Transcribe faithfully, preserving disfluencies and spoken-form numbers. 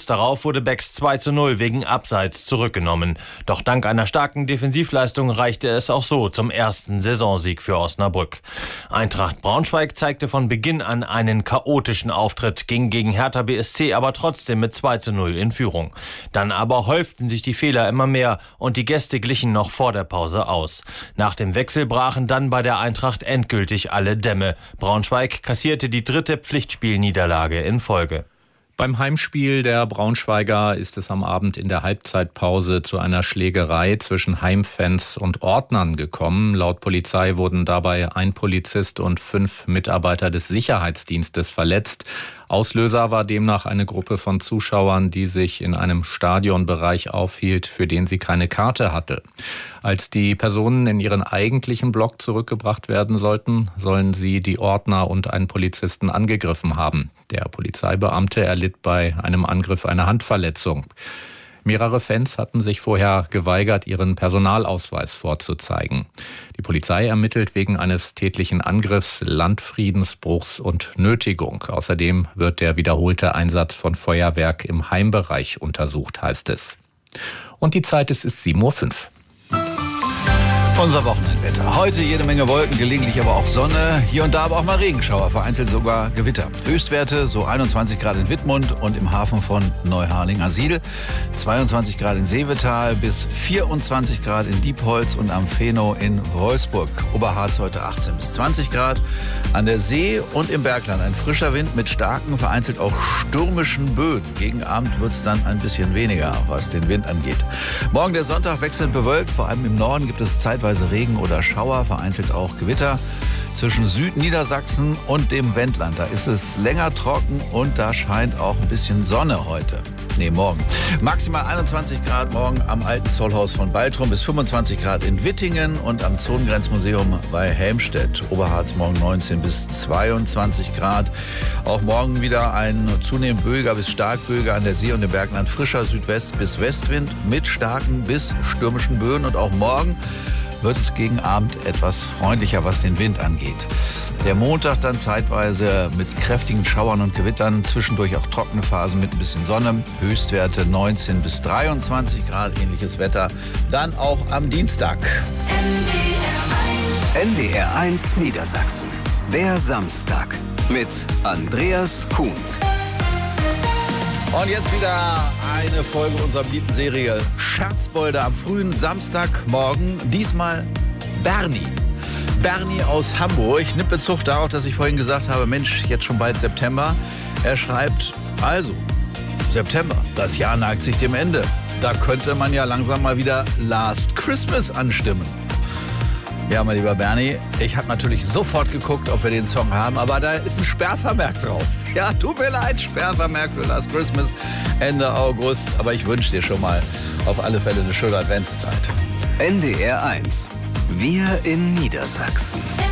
Kurz darauf wurde Becks zwei zu null wegen Abseits zurückgenommen. Doch dank einer starken Defensivleistung reichte es auch so zum ersten Saisonsieg für Osnabrück. Eintracht Braunschweig zeigte von Beginn an einen chaotischen Auftritt, ging gegen Hertha B S C aber trotzdem mit zwei zu null in Führung. Dann aber häuften sich die Fehler immer mehr und die Gäste glichen noch vor der Pause aus. Nach dem Wechsel brachen dann bei der Eintracht endgültig alle Dämme. Braunschweig kassierte die dritte Pflichtspielniederlage in Folge. Beim Heimspiel der Braunschweiger ist es am Abend in der Halbzeitpause zu einer Schlägerei zwischen Heimfans und Ordnern gekommen. Laut Polizei wurden dabei ein Polizist und fünf Mitarbeiter des Sicherheitsdienstes verletzt. Auslöser war demnach eine Gruppe von Zuschauern, die sich in einem Stadionbereich aufhielt, für den sie keine Karte hatte. Als die Personen in ihren eigentlichen Block zurückgebracht werden sollten, sollen sie die Ordner und einen Polizisten angegriffen haben. Der Polizeibeamte erlitt bei einem Angriff eine Handverletzung. Mehrere Fans hatten sich vorher geweigert, ihren Personalausweis vorzuzeigen. Die Polizei ermittelt wegen eines tätlichen Angriffs, Landfriedensbruchs und Nötigung. Außerdem wird der wiederholte Einsatz von Feuerwerk im Heimbereich untersucht, heißt es. Und die Zeit ist, ist sieben Uhr fünf. Unser Wochenendwetter. Heute jede Menge Wolken, gelegentlich aber auch Sonne. Hier und da aber auch mal Regenschauer, vereinzelt sogar Gewitter. Höchstwerte so einundzwanzig Grad in Wittmund und im Hafen von Neuharling-Asyl. zweiundzwanzig Grad in Seevetal bis vierundzwanzig Grad in Diepholz und am Fehnow in Wolfsburg. Oberharz heute achtzehn bis zwanzig Grad. An der See und im Bergland ein frischer Wind mit starken, vereinzelt auch stürmischen Böen. Gegen Abend wird es dann ein bisschen weniger, was den Wind angeht. Morgen der Sonntag wechselnd bewölkt. Vor allem im Norden gibt es zeitweise Regen oder Schauer, vereinzelt auch Gewitter. Zwischen Südniedersachsen und dem Wendland, da ist es länger trocken und da scheint auch ein bisschen Sonne heute. Nee, morgen. Maximal einundzwanzig Grad morgen am alten Zollhaus von Baltrum, bis fünfundzwanzig Grad in Wittingen und am Zonengrenzmuseum bei Helmstedt. Oberharz morgen neunzehn bis zweiundzwanzig Grad. Auch morgen wieder ein zunehmend böiger bis stark böiger an der See und im Bergland. Frischer Südwest- bis Westwind mit starken bis stürmischen Böen. Und auch morgen wird es gegen Abend etwas freundlicher, was den Wind angeht. Der Montag dann zeitweise mit kräftigen Schauern und Gewittern, zwischendurch auch trockene Phasen mit ein bisschen Sonne. Höchstwerte neunzehn bis dreiundzwanzig Grad, ähnliches Wetter. Dann auch am Dienstag. N D R eins Niedersachsen. Der Samstag mit Andreas Kuhns. Und jetzt wieder eine Folge unserer beliebten Serie Scherzbolde am frühen Samstagmorgen. Diesmal Bernie. Bernie aus Hamburg nimmt Bezug darauf, dass ich vorhin gesagt habe, Mensch, jetzt schon bald September. Er schreibt, also, September, das Jahr neigt sich dem Ende. Da könnte man ja langsam mal wieder Last Christmas anstimmen. Ja, mein lieber Bernie, ich habe natürlich sofort geguckt, ob wir den Song haben, aber da ist ein Sperrvermerk drauf. Ja, tut mir leid, Sperrvermerk für Last Christmas, Ende August. Aber ich wünsche dir schon mal auf alle Fälle eine schöne Adventszeit. N D R eins. Wir in Niedersachsen.